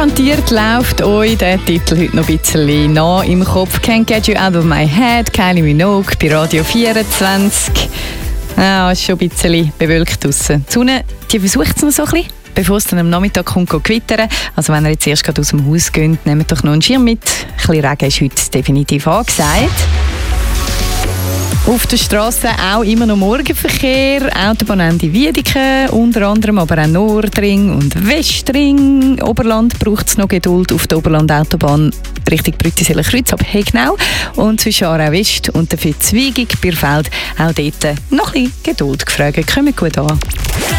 Garantiert läuft euch der Titel heute noch ein bisschen nach im Kopf. «Can't Get You Out of My Head», Kylie Minogue bei Radio 24. Ja, es ist schon ein bisschen bewölkt draussen. Die Sonne, die versucht es noch so ein bisschen, bevor es dann am Nachmittag kommt, gewittern. Also wenn ihr jetzt erst gerade aus dem Haus geht, nehmt doch noch einen Schirm mit. Ein bisschen Regen ist heute definitiv angesagt. Auf der Straße auch immer noch Morgenverkehr, Autobahnende Wiedeke unter anderem, aber auch Nordring und Westring. Oberland braucht es noch Geduld auf der Oberland-Autobahn Richtung Brüttiseler-Kreuz ab Hegnau und zwischen Aarau West und dafür Zweigig, Bierfeld. Auch dort noch ein bisschen Geduld gefragt. Kommt gut an.